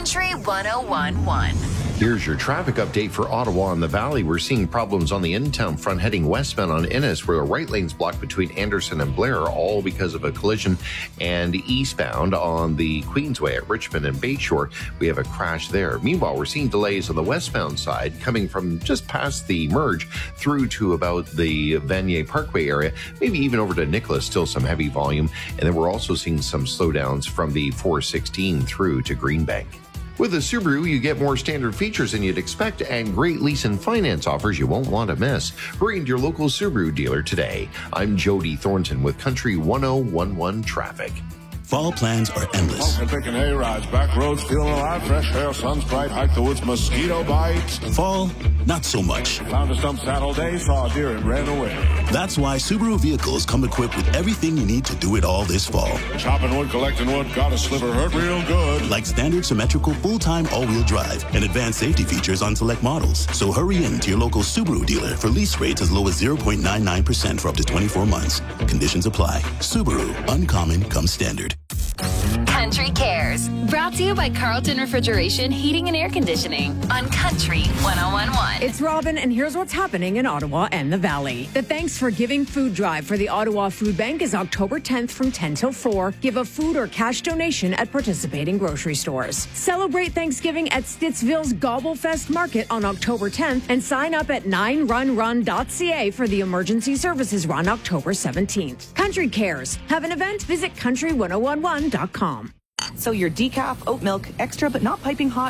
Country 101.1. Here's your traffic update for Ottawa and the Valley. We're seeing problems on the in-town front heading westbound on Innis, where the right lane's blocked between Anderson and Blair, all because of a collision. And eastbound on the Queensway at Richmond and Bayshore, we have a crash there. Meanwhile, we're seeing delays on the westbound side coming from just past the merge through to about the Vanier Parkway area, maybe even over to Nicholas, still some heavy volume. And then we're also seeing some slowdowns from the 416 through to Greenbank. With a Subaru, you get more standard features than you'd expect and great lease and finance offers you won't want to miss. Hurry into your local Subaru dealer today. I'm Jody Thornton with Country 101.1 Traffic. Fall plans are endless. Taking hay rides, back roads, feeling alive, fresh air, sun's bright, hike the woods, mosquito bites. Fall, not so much. Found a stump saddle day, saw a deer and ran away. That's why Subaru vehicles come equipped with everything you need to do it all this fall. Chopping wood, collecting wood, got a sliver, hurt real good. Like standard symmetrical full-time all-wheel drive and advanced safety features on select models. So hurry in to your local Subaru dealer for lease rates as low as 0.99% for up to 24 months. Conditions apply. Subaru, uncommon comes standard. Country Cares, brought to you by Carlton Refrigeration, Heating and Air Conditioning on Country 101.1. It's Robin, and here's what's happening in Ottawa and the Valley. The Thanks for Giving food drive for the Ottawa Food Bank is October 10th from 10 till 4. Give a food or cash donation at participating grocery stores. Celebrate Thanksgiving at Stittsville's Gobblefest Market on October 10th and sign up at 9runrun.ca for the Emergency Services Run October 17th. Country Cares. Have an event? Visit country1011.com. So your decaf, oat milk, extra but not piping hot,